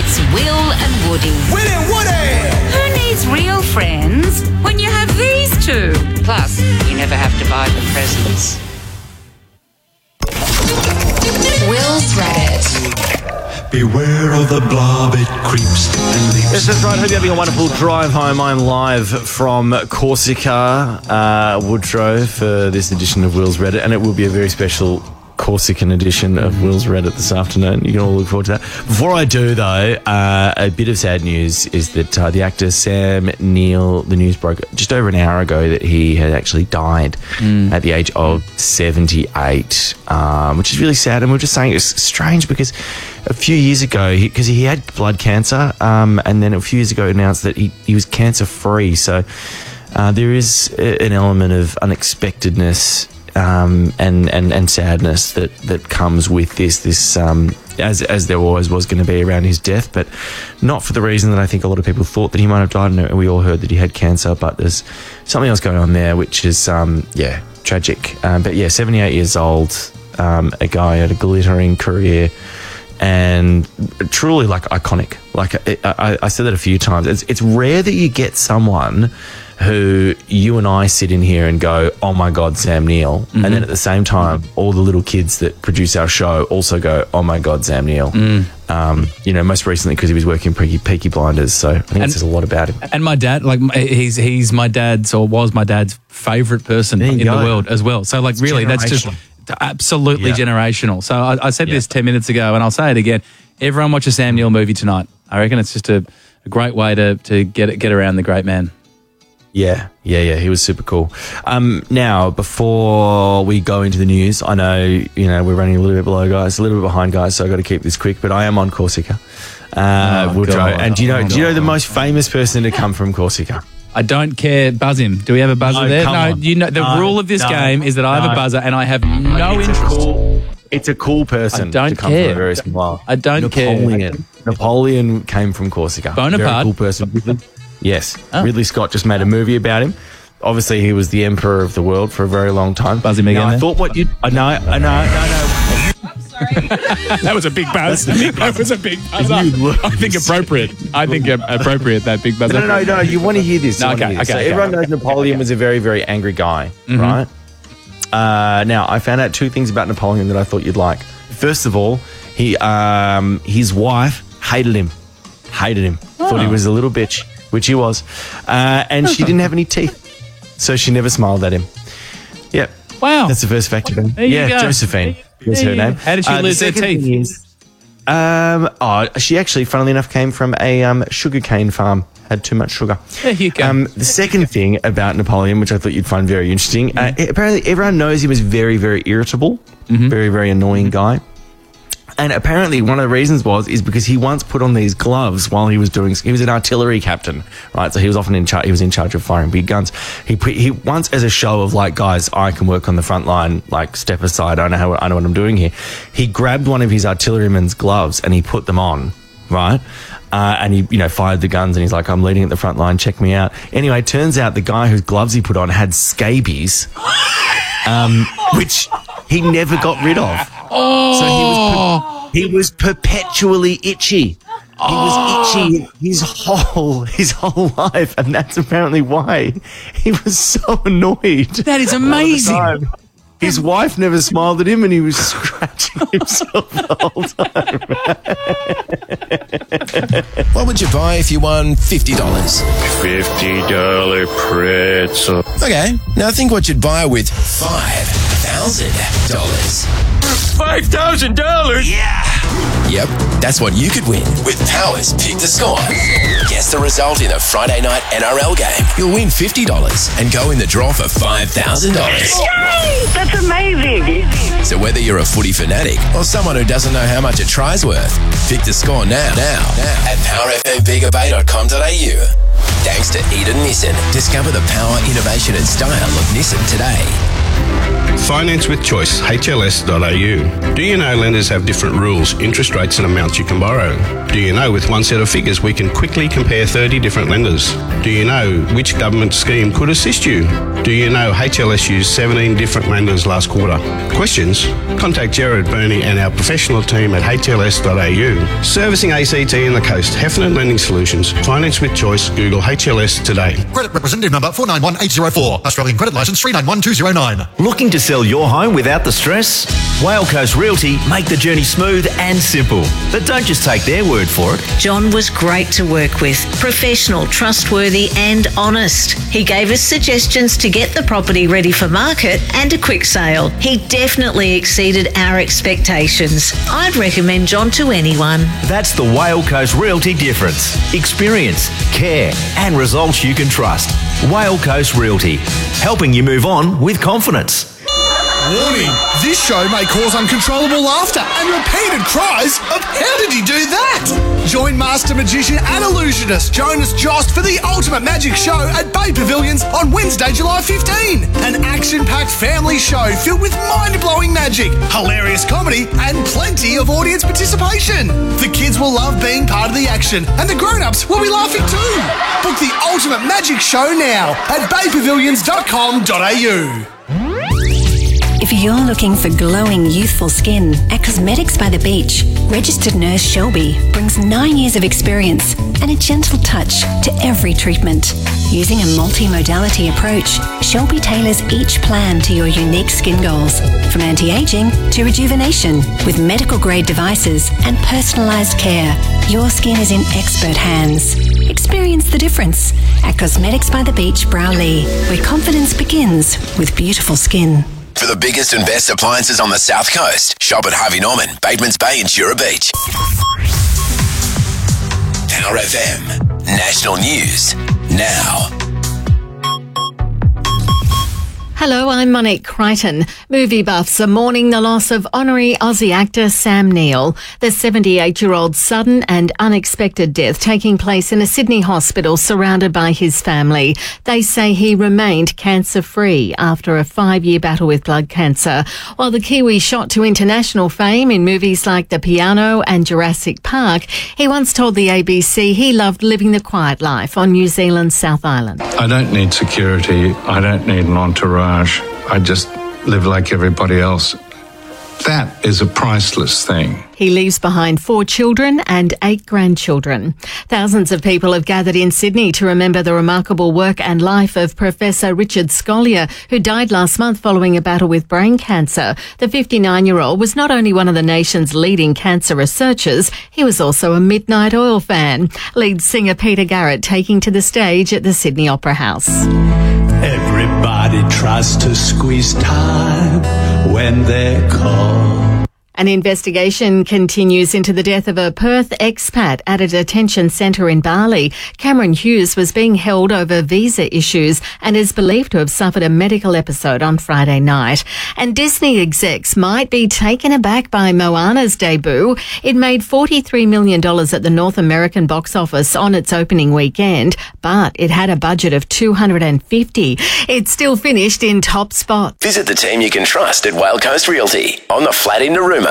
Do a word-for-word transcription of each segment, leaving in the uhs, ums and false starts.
It's Will and Woody. Will and Woody! Who needs real friends when you have these two? Plus, you never have to buy the presents. Will's Reddit. Beware of the blob, it creeps and leaps. Yes, that's right. Hope you're having a wonderful drive home. I'm live from Corsica, uh, Woodrow, for this edition of Will's Reddit, and it will be a very special Corsican edition of Will's Reddit this afternoon. You can all look forward to that. Before I do, though, uh, a bit of sad news is that uh, the actor Sam Neill, the news broke just over an hour ago that he had actually died mm. at the age of seventy-eight, um, which is really sad. And we we're just saying it's strange because a few years ago, because he, he had blood cancer, um, and then a few years ago announced that he, he was cancer-free. So uh, there is a, an element of unexpectedness Um, and, and, and sadness that, that comes with this, this um, as as there always was going to be around his death, but not for the reason that I think a lot of people thought that he might have died. And we all heard that he had cancer, but there's something else going on there, which is, um, yeah, tragic. Um, but yeah, seventy-eight years old, um, a guy had a glittering career and truly like iconic. Like I, I, I said that a few times. It's, it's rare that you get someone who you and I sit in here and go, oh my God, Sam Neill. Mm-hmm. And then at the same time, all the little kids that produce our show also go, oh my God, Sam Neill. Mm. Um, you know, most recently because he was working Peaky, Peaky Blinders. So I think it says a lot about him. And my dad, like he's he's my dad's or was my dad's favourite person in go. the world as well. So like it's really, that's just absolutely yeah. generational. So I, I said yeah. this ten minutes ago and I'll say it again. Everyone watch a Sam Neill movie tonight. I reckon it's just a, a great way to, to get get around the great man. Yeah, yeah, yeah. He was super cool. Um, now, before we go into the news, I know, you know, we're running a little bit below, guys, a little bit behind, guys, so I've got to keep this quick, but I am on Corsica, uh, oh, Woodrow. God. And do you know, oh, do you know God. the most famous person to come from Corsica? I don't care. Buzz him. Do we have a buzzer No, there? come No, on. you know, the No, rule of this no, game is that I have no. a buzzer and I have no it's interest. A cool, it's a cool person I don't to come care. from a very small I don't Napoleon. care. Napoleon came from Corsica. Bonaparte? Very cool person. Ridley, yes. Oh. Ridley Scott just made a movie about him. Obviously, he was the emperor of the world for a very long time. Buzz him again. Now, I then. thought what you... I know, I know, no, no. I'm sorry. That was a big buzz. That was a big buzzer. I think appropriate. I think appropriate, that big buzzer. No, no, no, no. You want to hear this. No, You wanna okay, hear this. okay, So okay, everyone okay. knows Napoleon was a very, very angry guy, Mm-hmm. right? Uh, now, I found out two things about Napoleon that I thought you'd like. First of all, he, um, his wife hated him. Hated him. Oh. Thought he was a little bitch, which he was. Uh, and she didn't have any teeth, so she never smiled at him. Yep. Wow. That's the first fact of him. There you yeah, go. Josephine was There her you go. name. How did she Uh, the lose her second teeth? thing is, um, oh, she actually, funnily enough, came from a um, sugarcane farm. Had too much sugar. There you go. Um, the second thing about Napoleon, which I thought you'd find very interesting, uh, apparently everyone knows he was very, very irritable, Mm-hmm. very, very annoying guy. And apparently one of the reasons was is because he once put on these gloves while he was doing. He was an artillery captain, right? So he was often in charge. He was in charge of firing big guns. He put, he once, as a show of like, guys, I can work on the front line. Like, step aside. I know how. I know what I'm doing here. He grabbed one of his artilleryman's gloves and he put them on, right? Uh, and he, you know, fired the guns and he's like, I'm leading at the front line. Check me out. Anyway, it turns out the guy whose gloves he put on had scabies, um, which he never got rid of. Oh. So he was, he was perpetually itchy. He was itchy his whole his whole life, and that's apparently why he was so annoyed. That is amazing. His wife never smiled at him, and he was scratching himself the whole time. What would you buy if you won fifty dollars? fifty dollar pretzel. Okay, now think what you'd buy with five thousand dollars. five thousand dollars? Yeah! Yep, that's what you could win with Power's Pick the Score. Guess the result in a Friday night N R L game. You'll win fifty dollars and go in the draw for five thousand dollars. Yay! That's amazing. So whether you're a footy fanatic or someone who doesn't know how much a try's worth, pick the score now, now, now at power f m bega bay dot com dot a u. Thanks to Eden Nissan. Discover the power, innovation and style of Nissan today. Finance with Choice, H L S dot A U. Do you know lenders have different rules, interest rates and amounts you can borrow? Do you know with one set of figures we can quickly compare thirty different lenders? Do you know which government scheme could assist you? Do you know H L S used seventeen different lenders last quarter? Questions? Contact Jared Burney and our professional team at H L S dot A U. Servicing A C T and the coast, Heffernan Lending Solutions. Finance with Choice, Google H L S today. Credit representative number four nine one eight zero four. Australian credit licence three nine one two zero nine. Looking to sell your home without the stress? Whale Coast Realty make the journey smooth and simple. But don't just take their word for it. John was great to work with, professional, trustworthy and honest. He gave us suggestions to get the property ready for market and a quick sale. He definitely exceeded our expectations. I'd recommend John to anyone. That's the Whale Coast Realty difference. Experience, care and results you can trust. Whale Coast Realty, helping you move on with confidence. Warning, this show may cause uncontrollable laughter and repeated cries of "How did he do that?" Join master magician and illusionist Jonas Jost for the ultimate magic show at Bay Pavilions on Wednesday, July fifteenth. An action-packed family show filled with mind-blowing magic, hilarious comedy and plenty of audience participation. The kids will love being part of the action and the grown-ups will be laughing too. Book the ultimate magic show now at bay pavilions dot com dot a u. If you're looking for glowing, youthful skin, at Cosmetics by the Beach, registered nurse Shelby brings nine years of experience and a gentle touch to every treatment. Using a multi-modality approach, Shelby tailors each plan to your unique skin goals, from anti-aging to rejuvenation, with medical-grade devices and personalised care. Your skin is in expert hands. Experience the difference at Cosmetics by the Beach, Browley, where confidence begins with beautiful skin. For the biggest and best appliances on the South Coast, shop at Harvey Norman, Batemans Bay and Jura Beach. Power F M. National News. Now. Hello, I'm Monique Crichton. Movie buffs are mourning the loss of honorary Aussie actor Sam Neill. The seventy-eight-year-old's sudden and unexpected death taking place in a Sydney hospital surrounded by his family. They say he remained cancer-free after a five-year battle with blood cancer. While the Kiwi shot to international fame in movies like The Piano and Jurassic Park, he once told the A B C he loved living the quiet life on New Zealand's South Island. I don't need security. I don't need an entourage. I just live like everybody else. That is a priceless thing. He leaves behind four children and eight grandchildren. Thousands of people have gathered in Sydney to remember the remarkable work and life of Professor Richard Scolyer, who died last month following a battle with brain cancer. The fifty-nine-year-old was not only one of the nation's leading cancer researchers, he was also a Midnight Oil fan. Lead singer Peter Garrett taking to the stage at the Sydney Opera House. Everybody tries to squeeze time when they're called. An investigation continues into the death of a Perth expat at a detention centre in Bali. Cameron Hughes was being held over visa issues and is believed to have suffered a medical episode on Friday night. And Disney execs might be taken aback by Moana's debut. It made forty-three million dollars at the North American box office on its opening weekend, but it had a budget of two hundred fifty. It still finished in top spot. Visit the team you can trust at Whale Coast Realty on the flat in Narooma.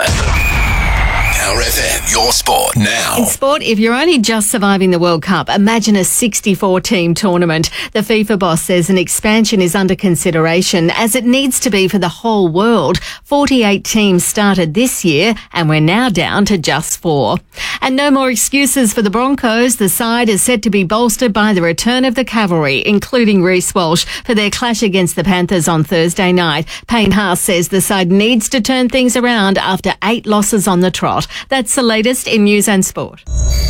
Power F M, your sport now. In sport, if you're only just surviving the World Cup, imagine a sixty-four team tournament. The FIFA boss says an expansion is under consideration, as it needs to be for the whole world. forty-eight teams started this year, and we're now down to just four. And no more excuses for the Broncos. The side is set to be bolstered by the return of the cavalry, including Reece Walsh, for their clash against the Panthers on Thursday night. Payne Haas says the side needs to turn things around after eight losses on the trot. That's the latest in news and sport.